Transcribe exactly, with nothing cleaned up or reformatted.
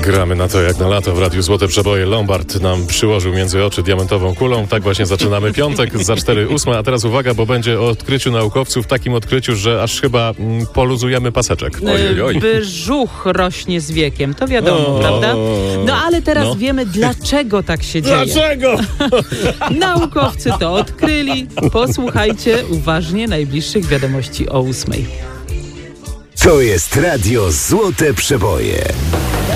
Gramy na to jak na lato w Radiu Złote Przeboje. Lombard nam przyłożył między oczy diamentową kulą. Tak właśnie zaczynamy piątek za cztery ósme. A teraz uwaga, bo będzie o odkryciu naukowców, takim odkryciu, że aż chyba mm, poluzujemy paseczek. Oj, oj. Brzuch rośnie z wiekiem, to wiadomo, O, prawda? No ale teraz no. wiemy, dlaczego tak się dzieje. Dlaczego? Naukowcy to odkryli. Posłuchajcie uważnie najbliższych wiadomości o ósmej. To jest Radio Złote Przeboje.